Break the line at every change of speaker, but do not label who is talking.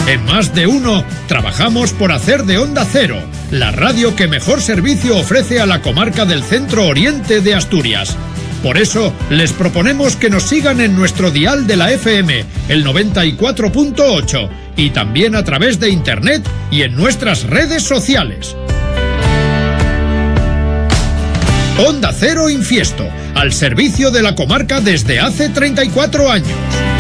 En Más de Uno trabajamos por hacer de Onda Cero la radio que mejor servicio ofrece a la comarca del Centro Oriente de Asturias. Por eso les proponemos que nos sigan en nuestro dial de la FM, el 94.8, y también a través de internet y en nuestras redes sociales. Onda Cero Infiesto, al servicio de la comarca desde hace 34 años.